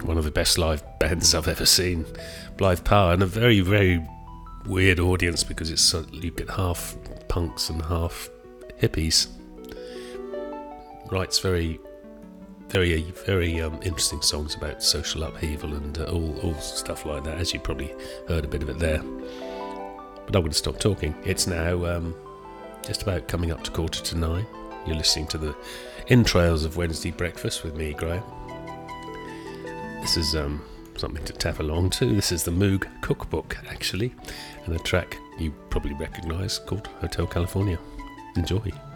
one of the best live bands I've ever seen, Blythe Power, and a very, very weird audience because it's you get half punks and half hippies. Writes very, very, very interesting songs about social upheaval and all stuff like that, as you probably heard a bit of it there. But I'm going to stop talking. It's now just about coming up to 9:15. You're listening to the entrails of Wednesday breakfast with me, Graham. This is something to tap along to. This is the Moog Cookbook, actually, and a track you probably recognise called Hotel California. Enjoy.